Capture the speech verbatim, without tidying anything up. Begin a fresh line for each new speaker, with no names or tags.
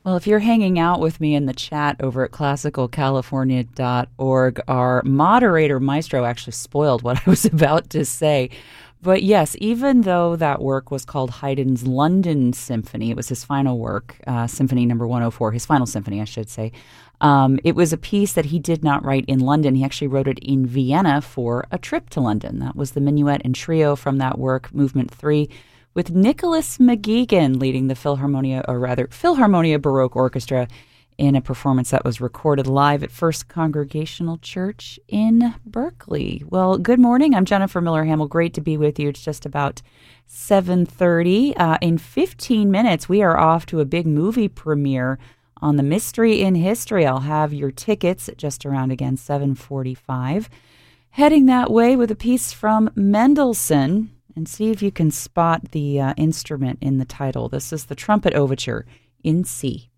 Well, if you're hanging out with me in the chat over at classical california dot org, our moderator, Maestro, actually spoiled what I was about to say. But yes, even though that work was called Haydn's London Symphony, it was his final work, uh, Symphony number one oh four, his final symphony, I should say. Um, it was a piece that he did not write in London. He actually wrote it in Vienna for a trip to London. That was the minuet and trio from that work, Movement three, with Nicholas McGeegan leading the Philharmonia, or rather, Philharmonia Baroque Orchestra in a performance that was recorded live at First Congregational Church in Berkeley. Well, good morning. I'm Jennifer Miller-Hamill. Great to be with you. It's just about seven thirty. Uh, in fifteen minutes, we are off to a big movie premiere on The Mystery in History. I'll have your tickets just around, again, seven forty-five. Heading that way with a piece from Mendelssohn, and see if you can spot the uh, instrument in the title. This is the Trumpet Overture in C.